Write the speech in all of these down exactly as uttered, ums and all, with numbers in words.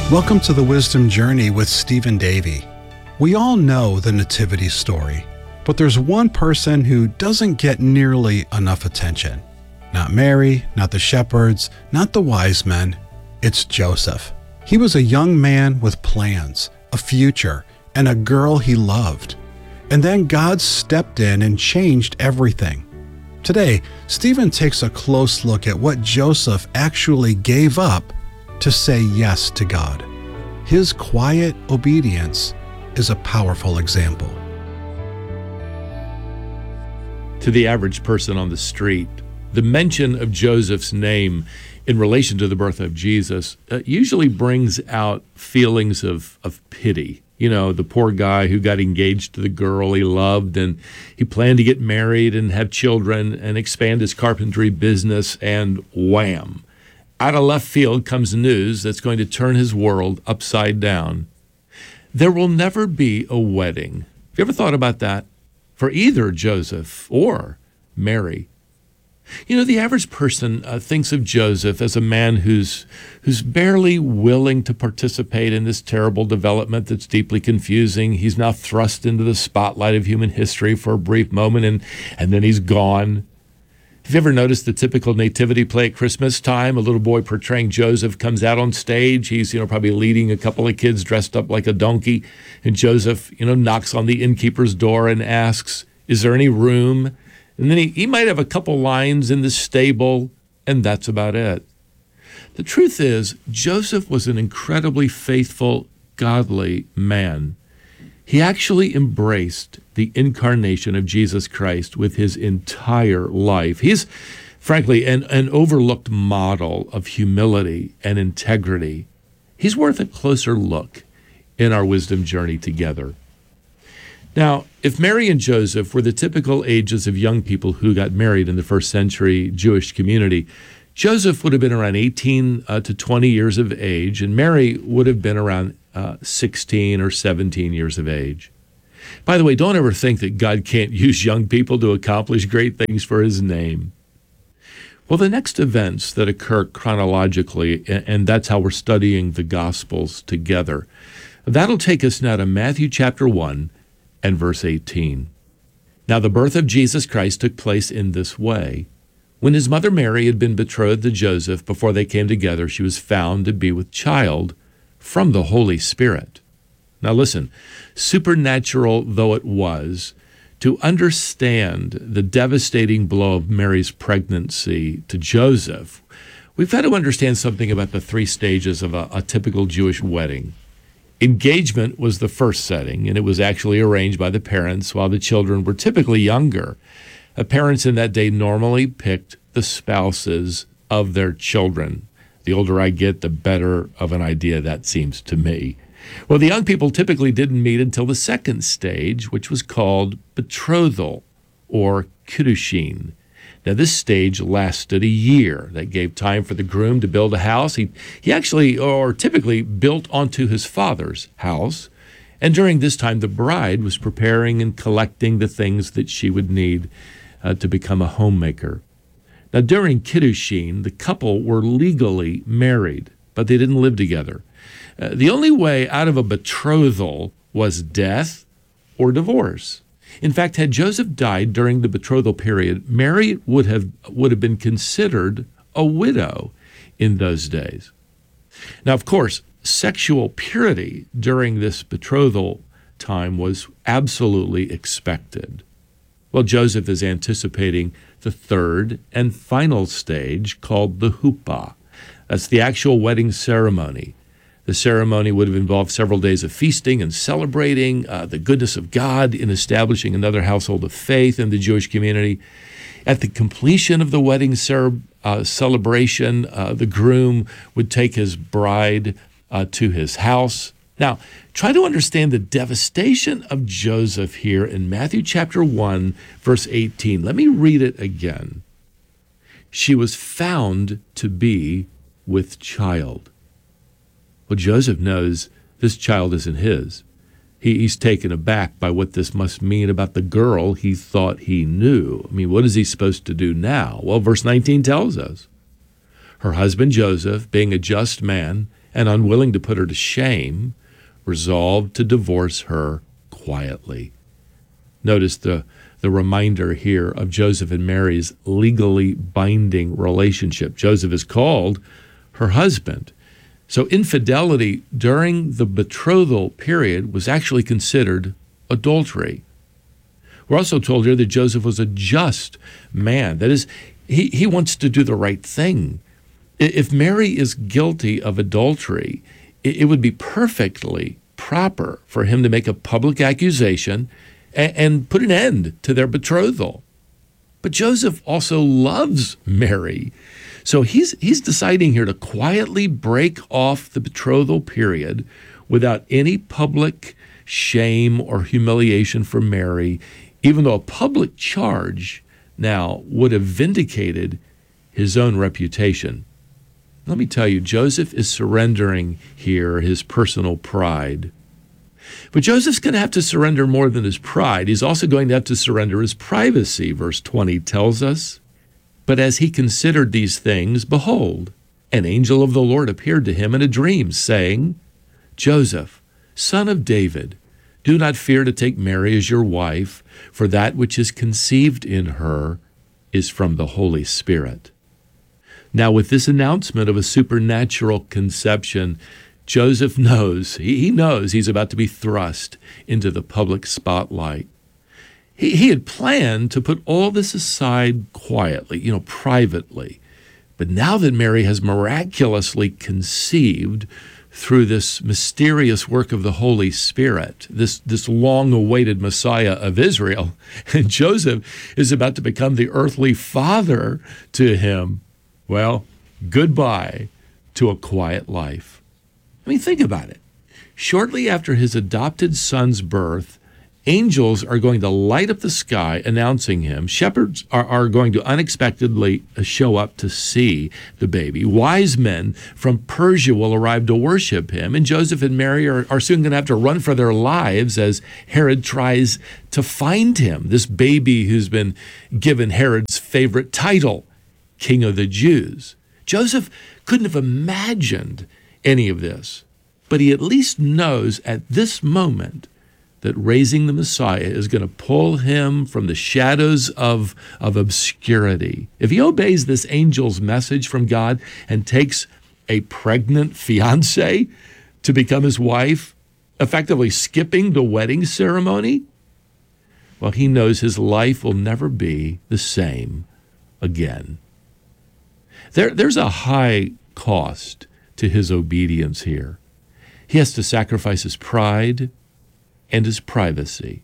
Welcome to the Wisdom Journey with Stephen Davey. We all know the Nativity story, but there's one person who doesn't get nearly enough attention. Not Mary, not the shepherds, not the wise men. It's Joseph. He was a young man with plans, a future, and a girl he loved. And then God stepped in and changed everything. Today, Stephen takes a close look at what Joseph actually gave up to say yes to God. His quiet obedience is a powerful example. To the average person on the street, the mention of Joseph's name in relation to the birth of Jesus uh, usually brings out feelings of, of pity. You know, the poor guy who got engaged to the girl he loved, and he planned to get married and have children and expand his carpentry business, and wham! Out of left field comes news that's going to turn his world upside down. There will never be a wedding. Have you ever thought about that? For either Joseph or Mary. You know, the average person uh, thinks of Joseph as a man who's who's barely willing to participate in this terrible development that's deeply confusing. He's now thrust into the spotlight of human history for a brief moment, and, and then he's gone. Have you ever noticed the typical nativity play at Christmas time? A little boy portraying Joseph comes out on stage. He's, you know, probably leading a couple of kids dressed up like a donkey. And Joseph, you know, knocks on the innkeeper's door and asks, "Is there any room?" And then he, he might have a couple lines in the stable, and that's about it. The truth is, Joseph was an incredibly faithful, godly man. He actually embraced the incarnation of Jesus Christ with his entire life. He's, frankly, an, an overlooked model of humility and integrity. He's worth a closer look in our wisdom journey together. Now, if Mary and Joseph were the typical ages of young people who got married in the first century Jewish community, Joseph would have been around eighteen uh, to twenty years of age, and Mary would have been around uh, sixteen or seventeen years of age. By the way, don't ever think that God can't use young people to accomplish great things for his name. Well, the next events that occur chronologically, and that's how we're studying the Gospels together, that'll take us now to Matthew chapter one and verse eighteen. Now, the birth of Jesus Christ took place in this way. When his mother Mary had been betrothed to Joseph, before they came together, she was found to be with child from the Holy Spirit. Now listen, supernatural though it was, to understand the devastating blow of Mary's pregnancy to Joseph, we've got to understand something about the three stages of a, a typical Jewish wedding. Engagement was the first setting, and it was actually arranged by the parents while the children were typically younger. Uh, parents in that day normally picked the spouses of their children. The older I get, the better of an idea that seems to me. Well, the young people typically didn't meet until the second stage, which was called betrothal, or kiddushin. Now, this stage lasted a year. That gave time for the groom to build a house. He, he actually, or typically, built onto his father's house. And during this time, the bride was preparing and collecting the things that she would need uh, to become a homemaker. Now, during kiddushin, the couple were legally married, but they didn't live together. Uh, the only way out of a betrothal was death or divorce. In fact, had Joseph died during the betrothal period, Mary would have would have been considered a widow in those days. Now, of course, sexual purity during this betrothal time was absolutely expected. Well, Joseph is anticipating the third and final stage called the huppah. That's the actual wedding ceremony. The ceremony would have involved several days of feasting and celebrating uh, the goodness of God in establishing another household of faith in the Jewish community. At the completion of the wedding cer- uh, celebration, uh, the groom would take his bride uh, to his house. Now, try to understand the devastation of Joseph here in Matthew chapter one, verse eighteen. Let me read it again. She was found to be with child. Well, Joseph knows this child isn't his. He, he's taken aback by what this must mean about the girl he thought he knew. I mean, what is he supposed to do now? Well, verse nineteen tells us. Her husband Joseph, being a just man and unwilling to put her to shame, resolved to divorce her quietly. Notice the, the reminder here of Joseph and Mary's legally binding relationship. Joseph is called her husband. So infidelity during the betrothal period was actually considered adultery. We're also told here that Joseph was a just man. That is, he, he wants to do the right thing. If Mary is guilty of adultery, it, it would be perfectly proper for him to make a public accusation and, and put an end to their betrothal. But Joseph also loves Mary. So he's he's deciding here to quietly break off the betrothal period without any public shame or humiliation for Mary, even though a public charge now would have vindicated his own reputation. Let me tell you, Joseph is surrendering here his personal pride. But Joseph's going to have to surrender more than his pride. He's also going to have to surrender his privacy, verse twenty tells us. But as he considered these things, behold, an angel of the Lord appeared to him in a dream, saying, Joseph, son of David, do not fear to take Mary as your wife, for that which is conceived in her is from the Holy Spirit. Now, with this announcement of a supernatural conception, Joseph knows, he knows he's about to be thrust into the public spotlight. He, he had planned to put all this aside quietly, you know, privately. But now that Mary has miraculously conceived through this mysterious work of the Holy Spirit, this, this long-awaited Messiah of Israel, and Joseph is about to become the earthly father to him, well, goodbye to a quiet life. I mean, think about it. Shortly after his adopted son's birth, angels are going to light up the sky announcing him. Shepherds are, are going to unexpectedly show up to see the baby. Wise men from Persia will arrive to worship him. And Joseph and Mary are, are soon going to have to run for their lives as Herod tries to find him, this baby who's been given Herod's favorite title, King of the Jews. Joseph couldn't have imagined any of this, but he at least knows at this moment that raising the Messiah is going to pull him from the shadows of, of obscurity. If he obeys this angel's message from God and takes a pregnant fiancée to become his wife, effectively skipping the wedding ceremony, well, he knows his life will never be the same again. There, there's a high cost to his obedience here. He has to sacrifice his pride and his privacy.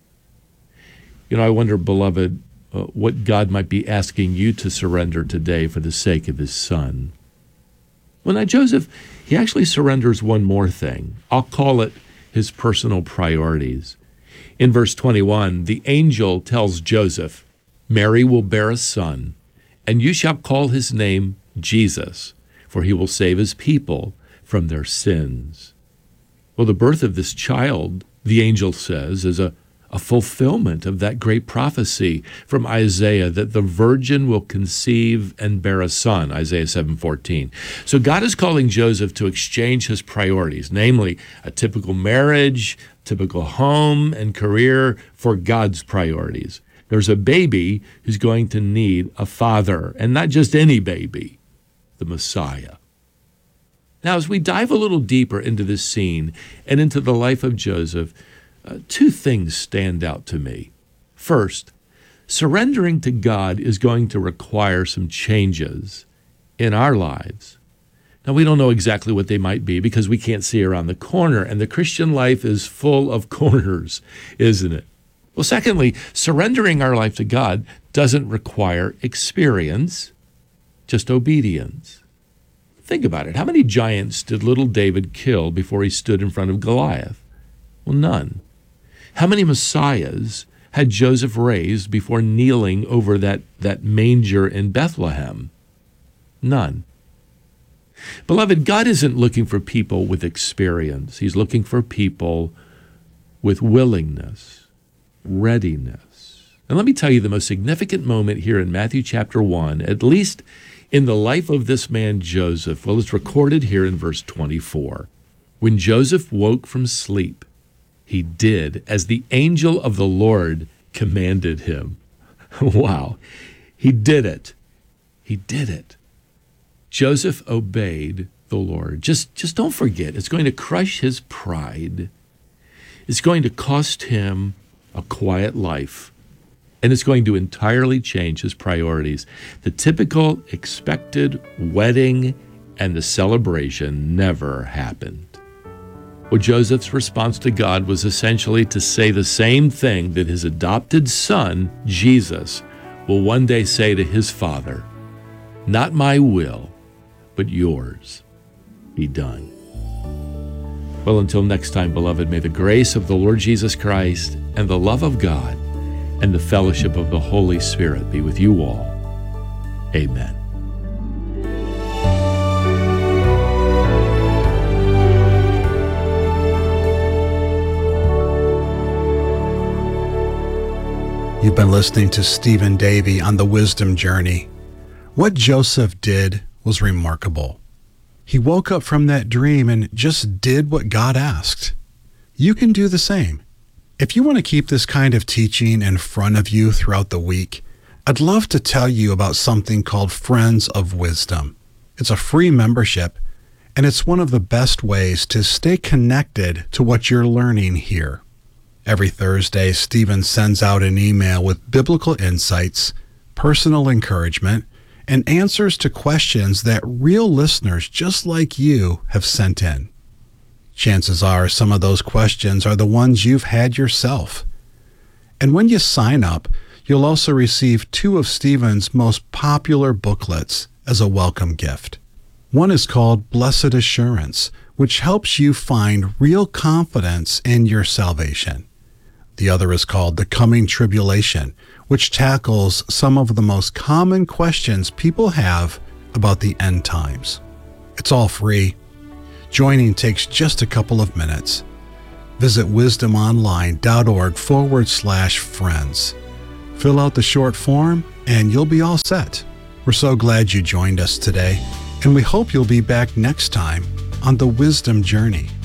You know, I wonder, beloved, uh, what God might be asking you to surrender today for the sake of his son. Well, now Joseph, he actually surrenders one more thing. I'll call it his personal priorities. In verse twenty-one, the angel tells Joseph, Mary will bear a son, and you shall call his name Jesus, for he will save his people from their sins. Well, the birth of this child, the angel says, is a, a fulfillment of that great prophecy from Isaiah that the virgin will conceive and bear a son, Isaiah seven fourteen. So God is calling Joseph to exchange his priorities, namely a typical marriage, typical home and career, for God's priorities. There's a baby who's going to need a father, and not just any baby, the Messiah. Now, as we dive a little deeper into this scene and into the life of Joseph, uh, two things stand out to me. First, surrendering to God is going to require some changes in our lives. Now, we don't know exactly what they might be because we can't see around the corner, and the Christian life is full of corners, isn't it? Well, secondly, surrendering our life to God doesn't require experience, just obedience. Think about it. How many giants did little David kill before he stood in front of Goliath? Well, none. How many messiahs had Joseph raised before kneeling over that, that manger in Bethlehem? None. Beloved, God isn't looking for people with experience. He's looking for people with willingness, readiness. And let me tell you the most significant moment here in Matthew chapter one, at least in the life of this man Joseph? Well, it's recorded here in verse twenty-four. When Joseph woke from sleep, he did as the angel of the Lord commanded him. Wow. He did it. He did it. Joseph obeyed the Lord. Just, just don't forget, it's going to crush his pride. It's going to cost him a quiet life. And it's going to entirely change his priorities. The typical expected wedding and the celebration never happened. Well, Joseph's response to God was essentially to say the same thing that his adopted son, Jesus, will one day say to his father, "Not my will, but yours be done." Well, until next time, beloved, may the grace of the Lord Jesus Christ and the love of God and the fellowship of the Holy Spirit be with you all. Amen. You've been listening to Stephen Davey on the Wisdom Journey. What Joseph did was remarkable. He woke up from that dream and just did what God asked. You can do the same. If you want to keep this kind of teaching in front of you throughout the week, I'd love to tell you about something called Friends of Wisdom. It's a free membership, and it's one of the best ways to stay connected to what you're learning here. Every Thursday, Stephen sends out an email with biblical insights, personal encouragement, and answers to questions that real listeners just like you have sent in. Chances are some of those questions are the ones you've had yourself. And when you sign up, you'll also receive two of Stephen's most popular booklets as a welcome gift. One is called Blessed Assurance, which helps you find real confidence in your salvation. The other is called The Coming Tribulation, which tackles some of the most common questions people have about the end times. It's all free. Joining takes just a couple of minutes. Visit wisdomonline.org forward slash friends. Fill out the short form and you'll be all set. We're so glad you joined us today, and we hope you'll be back next time on the Wisdom Journey.